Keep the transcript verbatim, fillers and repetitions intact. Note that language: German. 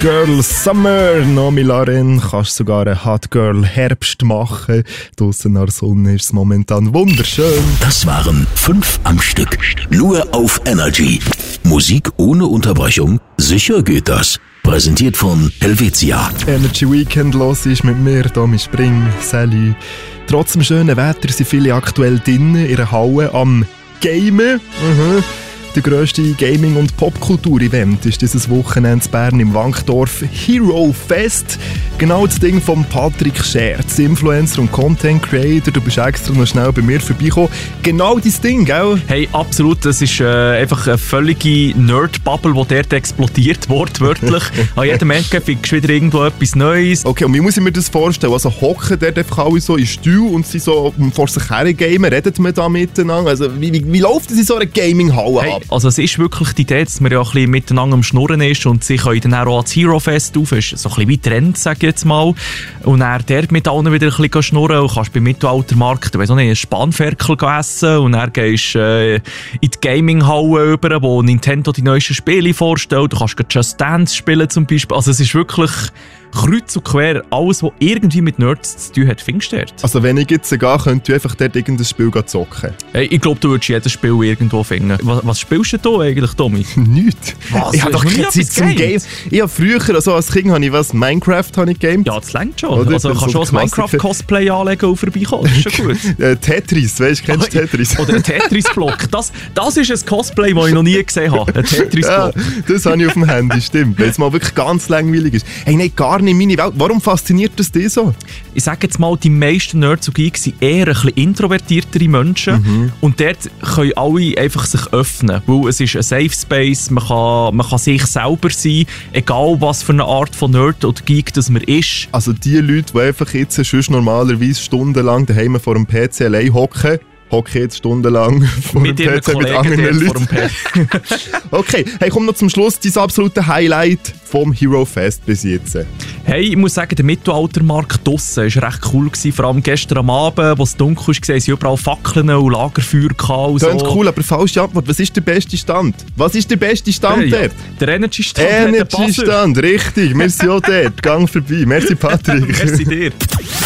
Girl Summer, Nomi Laren, kannst sogar einen Hot Girl Herbst machen. Draussen nach der Sonne ist es momentan wunderschön. Das waren fünf am Stück. Nur auf Energy. Musik ohne Unterbrechung, sicher geht das. Präsentiert von Helvetia. Energy Weekend los ist mit mir, Domi Spring, Sally. Trotz dem schönen Wetter sind viele aktuell drinnen in der Halle am Gamen. Mhm. Der grösste Gaming- und Popkultur-Event ist dieses Wochenende in Bern im Wankdorf Hero Fest. Genau das Ding von Patrick Scherz, Influencer und Content Creator. Du bist extra noch schnell bei mir vorbeigekommen. Genau dein Ding, gell? Hey, absolut. Das ist äh, einfach eine völlige Nerd-Bubble, die dort explodiert, wortwörtlich. An jedem Ecke findest du wieder irgendwo etwas Neues. Okay, und wie muss ich mir das vorstellen? Also hocken dort einfach alle so in Stuhl und sie so vor sich her gamen? Redet man da miteinander? Also wie, wie, wie läuft das in so einer Gaming-Halle hey, ab? Also es ist wirklich die Idee, dass man ja ein bisschen miteinander am Schnurren ist und sie können dann auch ans Hero Fest rauf. Das ist so ein bisschen wie Trend, sage ich jetzt mal. Und dann dort mit allen wieder ein bisschen schnurren und kannst beim Mittelaltermarkt, weiss auch nicht, ein Spanferkel essen und dann gehst du äh, in die Gaming-Halle über, wo Nintendo die neuesten Spiele vorstellt. Du kannst Just Dance spielen zum Beispiel. Also es ist wirklich kreuz und quer, alles, was irgendwie mit Nerds zu tun hat, findest du dort. Also wenn ich jetzt gehe, könntest du einfach dort irgendein Spiel zocken? Hey, ich glaube, du würdest jedes Spiel irgendwo finden. Was, was spielst du da eigentlich, Tommy? Nichts. Was? Ich habe doch keine Zeit zum Game. Ich habe früher, also als Kind, habe ich was, Minecraft habe ich gegamed. Ja, das reicht schon. Oder? Also du kannst schon so ein Minecraft-Cosplay anlegen und vorbeikommen. Das ist schon gut. äh, Tetris, weißt du, kennst du Tetris? Oder ein Tetris-Block. Das, das ist ein Cosplay, das ich noch nie gesehen habe. Ein Tetris-Block. Ja, das habe ich auf dem Handy, stimmt. Wenn es mal wirklich ganz langweilig ist. Hey, nein, gar nicht meine Welt. Warum fasziniert das dich so? Ich sage jetzt mal, die meisten Nerds und Geeks sind eher ein bisschen introvertiertere Menschen. Mhm. Und dort können alle einfach sich öffnen. Weil es ist ein Safe Space, man kann, man kann sich selber sein, egal was für eine Art von Nerd oder Geek das man ist. Also die Leute, die einfach jetzt sonst normalerweise stundenlang daheim vor dem P C allein hocken, hocke jetzt stundenlang vor mit dem P C mit anderen Leuten. Okay, hey, komm noch zum Schluss, dein absolute Highlight vom Hero Fest bis jetzt. Hey, ich muss sagen, der Mittelaltermarkt draussen war recht cool gewesen. Vor allem gestern am Abend, als es dunkel war, waren überall Fackeln und Lagerfeuer. Und so. Klingt cool, aber falsche Antwort. Was ist der beste Stand? Was ist der beste Stand hey, ja. dort? Der Energy-Stand. Energy-Stand, richtig. Wir sind auch dort. Gang vorbei. Merci, Patrick. Merci dir.